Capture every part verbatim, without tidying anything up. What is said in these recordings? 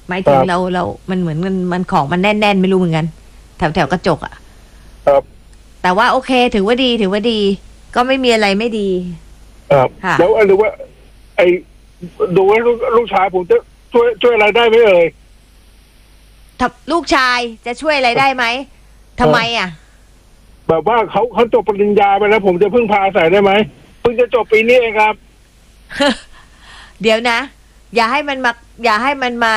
หมายถึงเราเรา มันเหมือนมันมันของมันแน่นๆไม่รู้เหมือนกันแถวแถวกระจกอ่ะครับแต่ว่าโอเคถือว่าดีถือว่าดีก็ไม่มีอะไรไม่ดีครับแล้วหรือว่า ไอ้ดูว่าลูกชายผมจะช่วยช่วยอะไรได้ไหมเอ่ยลูกชายจะช่วยอะไรได้ไหมทำไมอ่ะแบบว่าเขาเขาจบปริญญาไปแล้วผมจะพึ่งพาใส่ได้ไหมเพิ่งจะจบปีนี้เองครับเดี๋ยวนะอย่าให้มันมาอย่าให้มันมา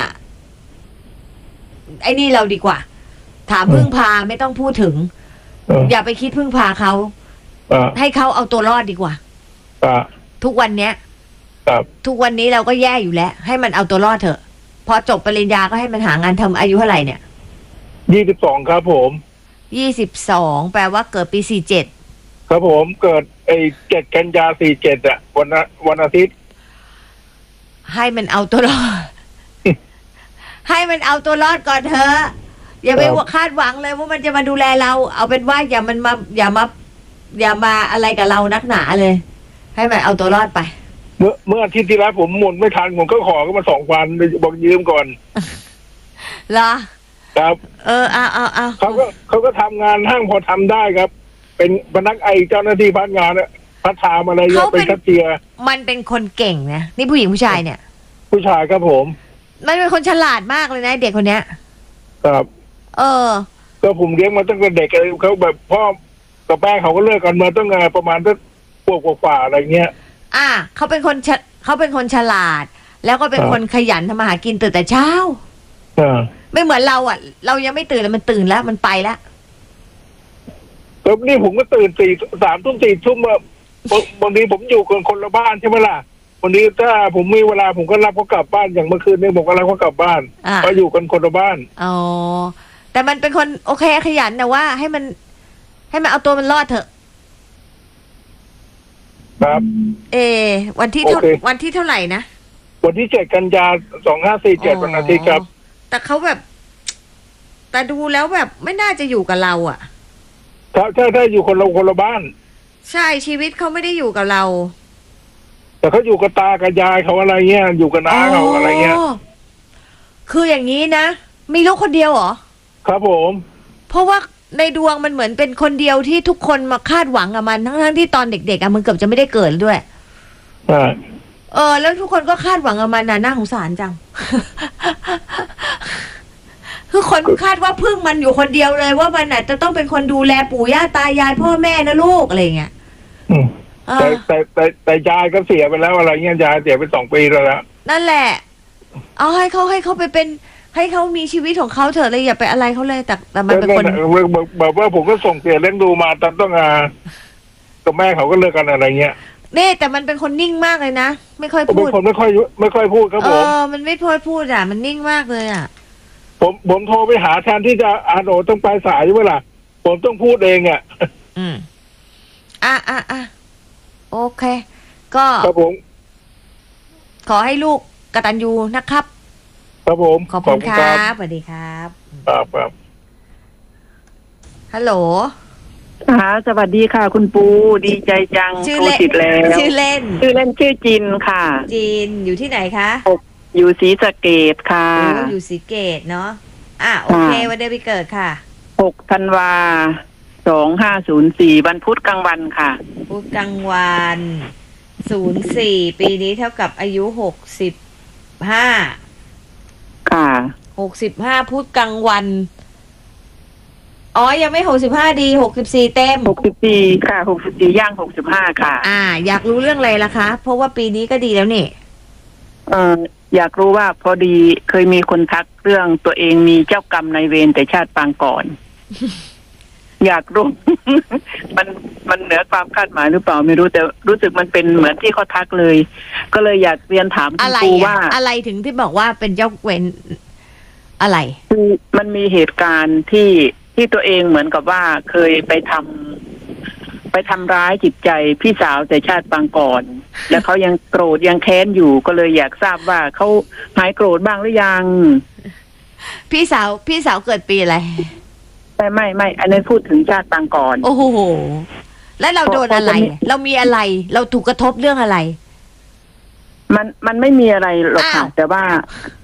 ไอ้นี่เราดีกว่าถามพึ่งพาไม่ต้องพูดถึงอย่าไปคิดพึ่งพาเขาให้เขาเอาตัวรอดดีกว่าทุกวันเนี้ยทุกวันนี้เราก็แย่อยู่แล้วให้มันเอาตัวรอดเถอะพอจบปริญญาก็ให้มันหางานทำอายุเท่าไหร่เนี่ยยี่สิบสองครับผมยี่สิบสองแปลว่าเกิดปีสี่เจ็ดครับผมเกิดไอ้เจ็ดกันยาสี่เจ็ดอะวันวันอาทิตย์ให้มันเอาตัวรอด ให้มันเอาตัวรอดก่อนเถอะอย่าไปคาดหวังเลยว่ามันจะมาดูแลเราเอาเป็นว่าอย่ามันมาอย่ามาอย่ามาอะไรกับเรานักหนาเลยให้มันเอาตัวรอดไปเมื่อเมื่ออาทิตย์ที่แล้วผมหมุนไม่ทันผมก็ขอก็มาสองพันบอกยืมก่อนเหรอครับเออเอาเอาเอาเขาก็เขาก็ทำงานห้างพอทำได้ครับ เป็นพนักไอเจ้าหน้าที่พัฒงานอะพัฒนาอะไรเงี้ยเป็นคัตเตียมันเป็นคนเก่งนะนี่ผู้หญิงผู้ชายเนี่ยผู้ชายครับผมมันเป็นคนฉลาดมากเลยนะเด็กคนเนี้ยครับเออก็ผมเลี้ยงมาตั้งแต่เด็กเลยเขาแบบพ่อกับแม่เขาก็เลิกกันมาตั้งแต่ประมาณตั้งขวบกว่าอะไรเงี้ยอ่าเขาเป็นคนเขาเป็นคนฉลาดแล้วก็เป็นคนขยันทำมาหากินตื่นแต่เช้าไม่เหมือนเราอ่ะเรายังไม่ตื่นแล้วมันตื่นแล้วมันไปแล้วแล้วนี่ผมก็ตื่นสี่สามทุ่มสี่ทุ่มบางทีผมอยู่คนคนละบ้านใช่ไหมล่ะวันนี้ถ้าผมมีเวลาผมก็รับเขากลับบ้านอย่างเมื่อคืนนี้ผมก็รับเขากลับบ้านเพราะอยู่กันคนละบ้านอ๋อแต่มันเป็นคนโอเคขยันแต่ว่าให้มันให้มันเอาตัวมันรอดเถอะครับเอวันที่เท่าวันที่เท่าไหร่นะวันที่เจ็ดกันยาสองห้าสี่เจ็ดวันอาทิตย์ครับแต่เขาแบบแต่ดูแล้วแบบไม่น่าจะอยู่กับเราอ่ะถ้าถ้าถ้าอยู่คนละคนละบ้านใช่ชีวิตเขาไม่ได้อยู่กับเราแต่เขาอยู่กับตากับยายเขาอะไรเงี้ยอยู่กับน้าเขาอะไรเงี้ยคืออย่างนี้นะมีลูกคนเดียวเหรอครับผมเพราะว่าในดวงมันเหมือนเป็นคนเดียวที่ทุกคนมาคาดหวังกับมันทั้งๆที่ตอนเด็กๆอ่ะมันเกือบจะไม่ได้เกิดด้วยเออแล้วทุกคนก็คาดหวังกับมันน่ะน่าสงสารจัง คือคนคาดว่าพึ่งมันอยู่คนเดียวเลยว่ามันน่ะจะต้องเป็นคนดูแลปู่ย่าตายายพ่อแม่นะลูกอะไรเงี้ยแต่แต่แต่แต่ยายก็เสียไปแล้วอะไรเงี้ยยายเสียไปสองปีแล้วละนั่นแหละเอาให้เขาให้เขาไปเป็นให้เขามีชีวิตของเขาเถอะเลยอย่าไปอะไรเขาเลยแต่แต่มันเป็นคนแบบว่าผมก็ส่งเสียเลี้ยงดูมาตอนต้องอากับแม่เขาก็เลิกกันอะไรเงี้ยนี่แต่มันเป็นคนนิ่งมากเลยนะไม่ค่อยพูดเป็นคนไม่ค่อยไม่ค่อยพูดครับผมเออมันไม่ค่อยพูดอ่ะมันนิ่งมากเลยอ่ะผมผมโทรไปหาแทนที่จะอ่านโอต้องไปสายใช่ไหมล่ะผมต้องพูดเองอ่ะอืมอ่ะอ่ะอ่ะโอเคก็ครับผมขอให้ลูกกตัญญูนะครับครับผมขอบคุณครับสวัสดีครับครับครับฮัลโหลค่ะสวัสดีค่ะคุณปูดีใจจังโทรติดแล้วชื่อเล่นชื่อเล่นชื่อจินค่ะจินอยู่ที่ไหนคะอยู่ศรีสะเกษค่ะอยู่ศรีเกษเนาะอ่ะโอเควันเดือนปีเกิดค่ะหกธันวาสองห้าศูนย์สี่วันพุธกลางวันค่ะพุธกลางวันศูนย์สี่ปีนี้เท่ากับอายุหกสิบห้าค่ะหกสิบห้าพุธกลางวันอ๋อยังไม่หกสิบห้าดีหกสิบสี่เต็มหกสิบสี่ค่ะหกสิบสี่ย่างหกสิบห้าค่ะอ่าอยากรู้เรื่องอะไรล่ะคะเพราะว่าปีนี้ก็ดีแล้วนี่เอ่ออยากรู้ว่าพอดีเคยมีคนทักเรื่องตัวเองมีเจ้ากรรมนายเวรแต่ชาติปางก่อน อยากรู้ มันมันเหนือความคาดหมายหรือเปล่าไม่รู้แต่รู้สึกมันเป็นเหมือนที่เขาทักเลยก็เลยอยากเรียนถามคุณครูว่าอะไรถึงที่บอกว่าเป็นเจ้าเวรอะไรคือมันมีเหตุการณ์ที่ที่ตัวเองเหมือนกับว่าเคยไปทำไปทำร้ายจิตใจพี่สาวแต่ชาติปางก่อน แล้วเขายังโกรธยังแค้นอยู่ก็เลยอยากทราบว่าเขาหายโกรธบ้างหรือยังพี่สาวพี่สาวเกิดปีอะไรไม่ไม่ไม่อันนี้พูดถึงชาติปางก่อนโอ้โหแล้วเราโดนอะไรเรามีอะไรเราถูกกระทบเรื่องอะไรมันมันไม่มีอะไรหรอกค่ะแต่ว่า